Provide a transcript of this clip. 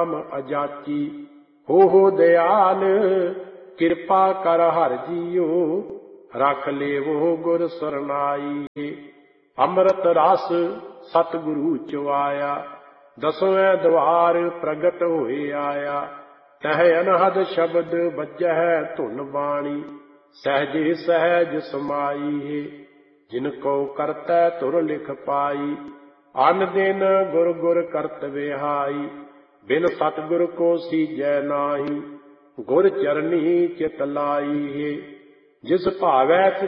ਨਾਮ ਅਜਾਚੀ। ਹੋ ਦਿਆਲ ਕਿਰਪਾ ਕਰ ਹਰਿ ਜੀਓ, ਰਖ ਲੇਵੋ ਗੁਰ ਸਰਨਾਈ। ਅੰਮ੍ਰਿਤ ਰਸ ਸਤਿਗੁਰੂ ਚੁਆਇਆ, ਦਸਵੇਂ ਦਵਾਰ ਪ੍ਰਗਟ ਹੋਏ ਆਇਆ। ਤਹ ਅਨਹਦ ਸ਼ਬਦ ਵੱਜਹਿ ਧੁਨ ਬਾਣੀ, ਸਹਿਜੇ ਸਹਿਜ ਸਮਾਈ। ਜਿਨ ਕੋ ਕਰਤੈ ਧੁਰ ਲਿਖ ਪਾਈ, ਅਨ ਦਿਨ ਗੁਰ ਗੁਰ ਕਰਤ ਵਿਹਾਈ। ਬਿਨ ਸਤਿਗੁਰ ਕੋ ਸੀਜੈ ਨਾਹੀ, ਗੁਰ ਚਰਨੀ ਚਿਤ ਲਾਈ। ਜਿਸ ਭਾਵੈ